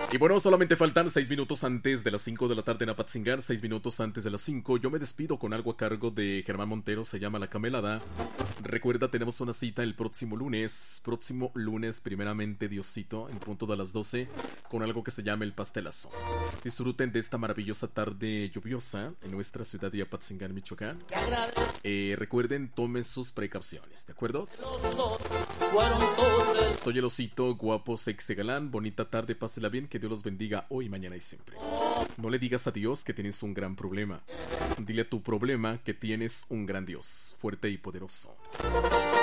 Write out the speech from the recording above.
Y bueno, solamente faltan 6 minutos antes de las 5 de la tarde en Apatzingán, 6 minutos antes de las 5. Yo me despido con algo a cargo de Germán Montero, se llama La Camelada. Recuerda, tenemos una cita el próximo lunes, primeramente Diosito, en punto de las 12, con algo que se llama El Pastelazo. Disfruten de esta maravillosa tarde lluviosa en nuestra ciudad de Apatzingán, Michoacán. Recuerden, tomen sus precauciones, ¿de acuerdo? Soy el osito, guapo, sexy, galán. Bonita tarde, pásela bien, que Dios los bendiga hoy, mañana y siempre. No le digas a Dios que tienes un gran problema. Dile a tu problema que tienes un gran Dios, fuerte y poderoso.